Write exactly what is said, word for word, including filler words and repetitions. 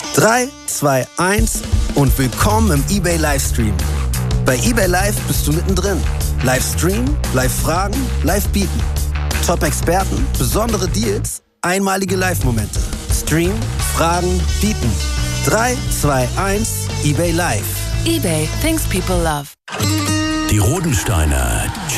drei, zwei, eins und willkommen im eBay Livestream. Bei eBay Live bist du mittendrin. Livestream, Live-Fragen, Live-Bieten. Top-Experten, besondere Deals, einmalige Live-Momente. Stream, Fragen, Bieten. drei, zwei, eins, eBay Live. eBay, things people love. Die Rodensteiner